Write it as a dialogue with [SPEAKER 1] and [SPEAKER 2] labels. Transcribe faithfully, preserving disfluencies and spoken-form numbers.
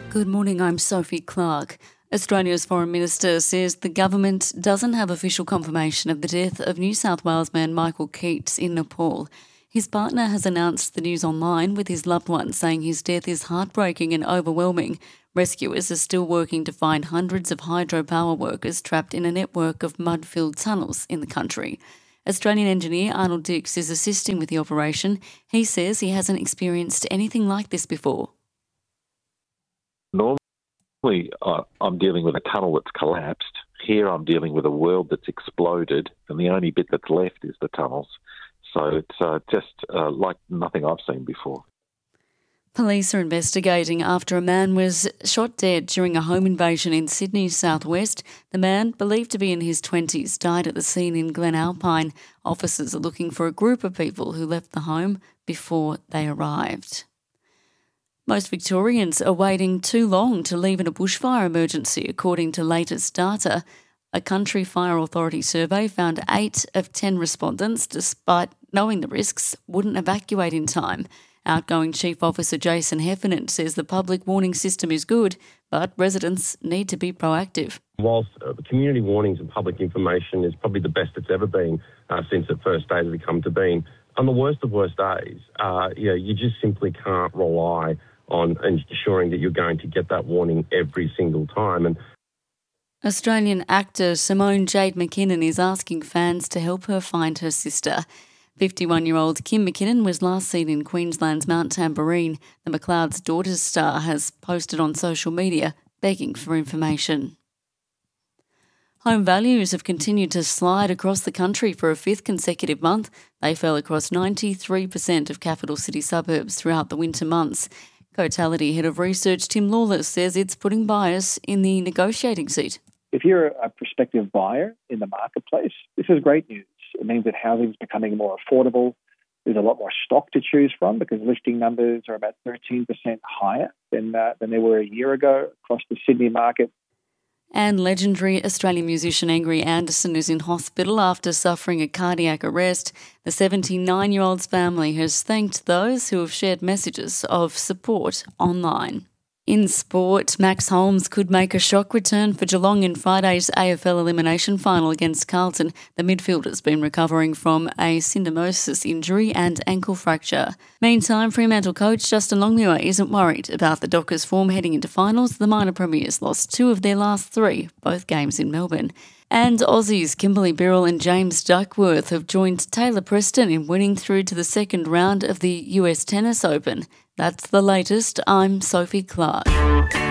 [SPEAKER 1] Good morning, I'm Sophie Clark. Australia's Foreign Minister says the government doesn't have official confirmation of the death of New South Wales man Michael Keats in Nepal. His partner has announced the news online, with his loved one saying his death is heartbreaking and overwhelming. Rescuers are still working to find hundreds of hydropower workers trapped in a network of mud-filled tunnels in the country. Australian engineer Arnold Dix is assisting with the operation. He says he hasn't experienced anything like this before.
[SPEAKER 2] Normally, uh, I'm dealing with a tunnel that's collapsed. Here I'm dealing with a world that's exploded, and the only bit that's left is the tunnels. So it's uh, just uh, like nothing I've seen before.
[SPEAKER 1] Police are investigating after a man was shot dead during a home invasion in Sydney's southwest. The man, believed to be in his twenties, died at the scene in Glen Alpine. Officers are looking for a group of people who left the home before they arrived. Most Victorians are waiting too long to leave in a bushfire emergency, according to latest data. A Country Fire Authority survey found eight of ten respondents, despite knowing the risks, wouldn't evacuate in time. Outgoing Chief Officer Jason Heffernan says the public warning system is good, but residents need to be proactive.
[SPEAKER 3] Whilst uh, community warnings and public information is probably the best it's ever been uh, since it first started to come to being, on the worst of worst days, uh, you know, you just simply can't rely on ensuring that you're going to get that warning every single time. And
[SPEAKER 1] Australian actor Simone Jade McKinnon is asking fans to help her find her sister. fifty-one-year-old Kim McKinnon was last seen in Queensland's Mount Tamborine. The McLeod's Daughters star has posted on social media begging for information. Home values have continued to slide across the country for a fifth consecutive month. They fell across ninety-three percent of capital city suburbs throughout the winter months. Cotality Head of Research Tim Lawless says it's putting buyers in the negotiating seat.
[SPEAKER 4] If you're a prospective buyer in the marketplace, this is great news. It means that housing is becoming more affordable. There's a lot more stock to choose from because listing numbers are about thirteen percent higher than, uh, than they were a year ago across the Sydney market.
[SPEAKER 1] And legendary Australian musician Angry Anderson is in hospital after suffering a cardiac arrest. The seventy-nine-year-old's family has thanked those who have shared messages of support online. In sport, Max Holmes could make a shock return for Geelong in Friday's A F L elimination final against Carlton. The midfielder's been recovering from a syndesmosis injury and ankle fracture. Meantime, Fremantle coach Justin Longmuir isn't worried about the Dockers' form heading into finals. The minor premiers lost two of their last three, both games in Melbourne. And Aussies Kimberly Birrell and James Duckworth have joined Taylor Preston in winning through to the second round of the U S Tennis Open. That's the latest. I'm Sophie Clark.